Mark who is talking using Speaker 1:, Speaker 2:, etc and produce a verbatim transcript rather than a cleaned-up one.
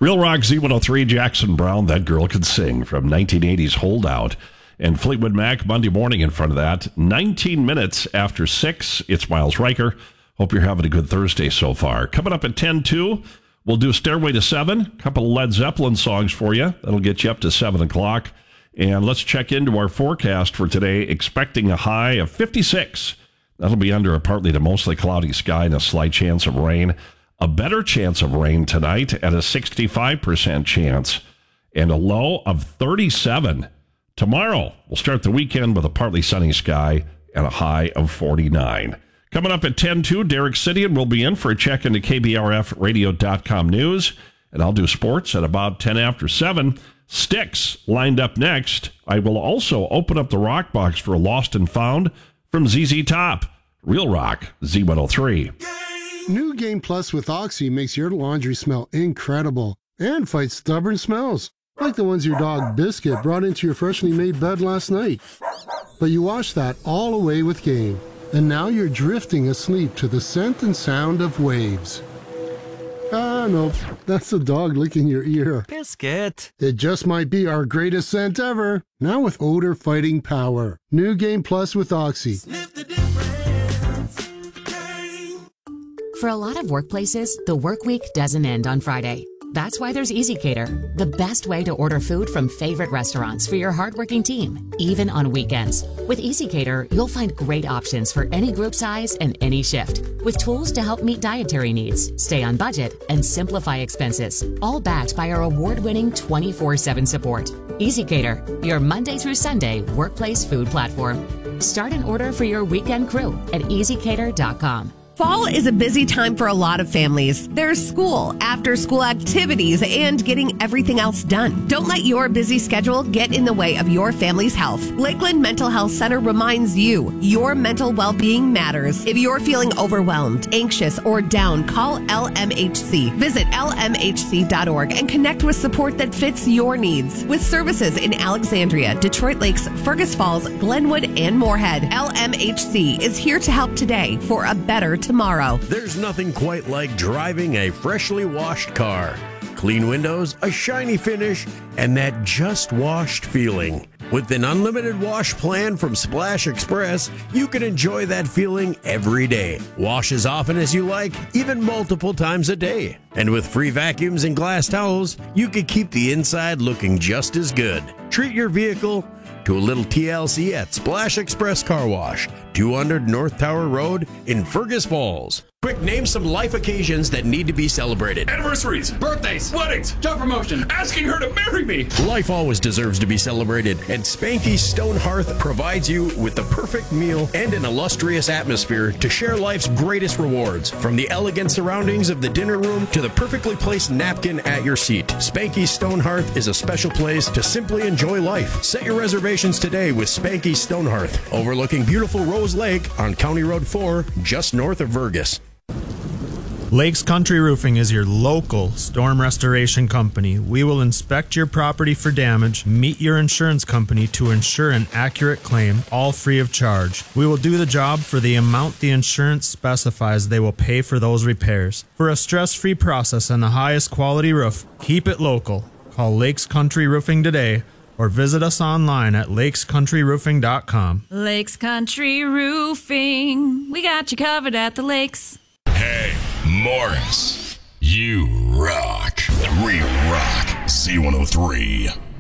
Speaker 1: Real Rock Z one oh three, Jackson Brown, That Girl Could Sing, from nineteen eighties Holdout. And Fleetwood Mac, Monday Morning in front of that. nineteen minutes after six, it's Miles Riker. Hope you're having a good Thursday so far. Coming up at ten two, we'll do Stairway to Seven. A couple of Led Zeppelin songs for you. That'll get you up to seven o'clock. And let's check into our forecast for today, expecting a high of fifty-six. That'll be under a partly to mostly cloudy sky and a slight chance of rain. A better chance of rain tonight at a sixty-five percent chance. And a low of thirty-seven. Tomorrow, we'll start the weekend with a partly sunny sky and a high of forty-nine. Coming up at ten two, Derek Sidian will be in for a check into K B R F radio dot com news. And I'll do sports at about ten after seven. Styx lined up next. I will also open up the Rock Box for a Lost and Found from Z Z Top. Real Rock, Z one oh three.
Speaker 2: New Game Plus with Oxy makes your laundry smell incredible and fights stubborn smells, like the ones your dog Biscuit brought into your freshly made bed last night. But you washed that all away with Game, and now you're drifting asleep to the scent and sound of waves. Ah, no, that's the dog licking your ear.
Speaker 3: Biscuit.
Speaker 2: It just might be our greatest scent ever, now with odor-fighting power. New Game Plus with Oxy.
Speaker 4: Sniff the difference. Game.
Speaker 5: For a lot of workplaces, the work week doesn't end on Friday. That's why there's EasyCater, the best way to order food from favorite restaurants for your hardworking team, even on weekends. With EasyCater, you'll find great options for any group size and any shift, with tools to help meet dietary needs, stay on budget, and simplify expenses, all backed by our award-winning twenty-four seven support. EasyCater, your Monday through Sunday workplace food platform. Start an order for your weekend crew at easy cater dot com.
Speaker 6: Fall is a busy time for a lot of families. There's school, after-school activities, and getting everything else done. Don't let your busy schedule get in the way of your family's health. Lakeland Mental Health Center reminds you your mental well-being matters. If you're feeling overwhelmed, anxious, or down, call L M H C. Visit L M H C dot org and connect with support that fits your needs. With services in Alexandria, Detroit Lakes, Fergus Falls, Glenwood, and Moorhead, L M H C is here to help today for a better tomorrow.
Speaker 7: There's nothing quite like driving a freshly washed car. Clean windows, a shiny finish, and that just washed feeling. With an unlimited wash plan from Splash Express, you can enjoy that feeling every day. Wash as often as you like, even multiple times a day. And with free vacuums and glass towels, you can keep the inside looking just as good. Treat your vehicle to a little T L C at Splash Express Car Wash, two hundred North Tower Road in Fergus Falls. Quick, name some life occasions that need to be celebrated.
Speaker 8: Anniversaries, birthdays, weddings, job promotion, asking her to marry me.
Speaker 7: Life always deserves to be celebrated, and Spanky's Stone Hearth provides you with the perfect meal and an illustrious atmosphere to share life's greatest rewards. From the elegant surroundings of the dinner room to the perfectly placed napkin at your seat, Spanky's Stone Hearth is a special place to simply enjoy life. Set your reservations today with Spanky's Stone Hearth, overlooking beautiful Rose Lake on County Road four, just north of Vergus.
Speaker 9: Lakes Country Roofing is your local storm restoration company. We will inspect your property for damage, meet your insurance company to ensure an accurate claim, all free of charge. We will do the job for the amount the insurance specifies they will pay for those repairs. For a stress-free process and the highest quality roof, keep it local. Call Lakes Country Roofing today or visit us online at lakes country roofing dot com.
Speaker 10: Lakes Country Roofing. We got you covered at the lakes.
Speaker 11: Hey, Morris, you rock. Real Rock, Z one oh three.